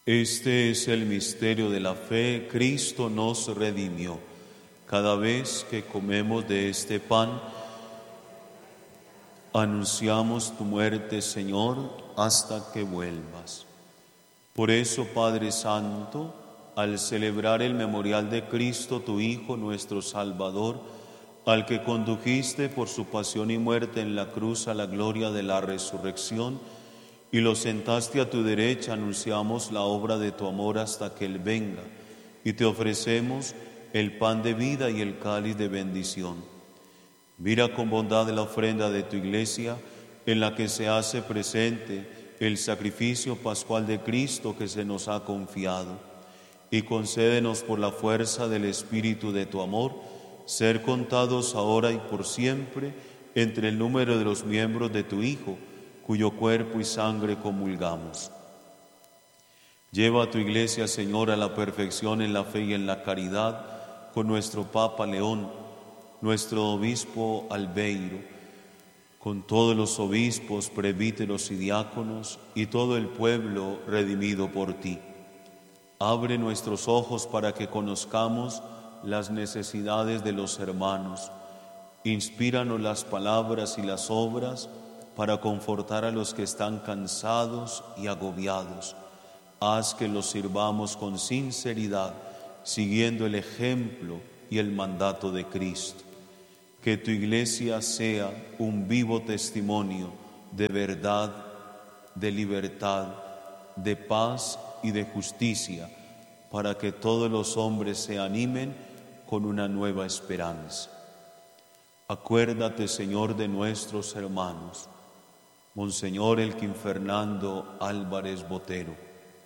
Este es el misterio de la fe. Cristo nos redimió. Cada vez que comemos de este pan, anunciamos tu muerte, Señor, hasta que vuelvas. Por eso, Padre Santo, al celebrar el memorial de Cristo, tu Hijo, nuestro Salvador, al que condujiste por su pasión y muerte en la cruz a la gloria de la resurrección, y lo sentaste a tu derecha, anunciamos la obra de tu amor hasta que Él venga, y te ofrecemos el pan de vida y el cáliz de bendición. Mira con bondad la ofrenda de tu Iglesia, en la que se hace presente el sacrificio pascual de Cristo que se nos ha confiado, y concédenos por la fuerza del Espíritu de tu amor, ser contados ahora y por siempre entre el número de los miembros de tu Hijo, cuyo cuerpo y sangre comulgamos. Lleva a tu Iglesia, Señor, a la perfección en la fe y en la caridad, con nuestro Papa León, nuestro Obispo Albeiro, con todos los obispos, presbíteros y diáconos, y todo el pueblo redimido por ti. Abre nuestros ojos para que conozcamos las necesidades de los hermanos. Inspíranos las palabras y las obras para confortar a los que están cansados y agobiados. Haz que los sirvamos con sinceridad, siguiendo el ejemplo y el mandato de Cristo. Que tu Iglesia sea un vivo testimonio de verdad, de libertad, de paz y de justicia, para que todos los hombres se animen con una nueva esperanza. Acuérdate, Señor, de nuestros hermanos, Monseñor Elkin Fernando Álvarez Botero,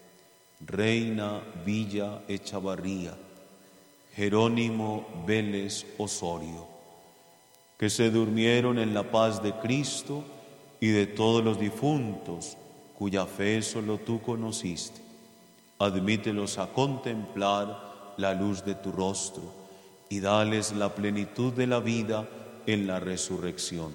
Reina Villa Echavarría, Jerónimo Vélez Osorio, que se durmieron en la paz de Cristo, y de todos los difuntos cuya fe solo tú conociste. Admítelos a contemplar la luz de tu rostro y dales la plenitud de la vida en la resurrección.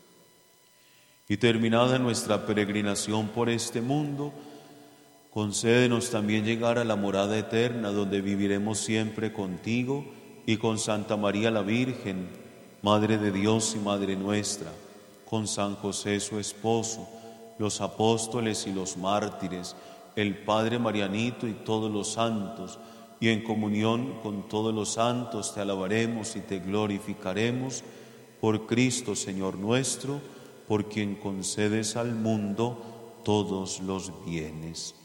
Y terminada nuestra peregrinación por este mundo, concédenos también llegar a la morada eterna, donde viviremos siempre contigo y con Santa María la Virgen, Madre de Dios y Madre nuestra, con San José su esposo, los apóstoles y los mártires, el Padre Marianito y todos los santos, y en comunión con todos los santos te alabaremos y te glorificaremos por Cristo Señor nuestro, por quien concedes al mundo todos los bienes.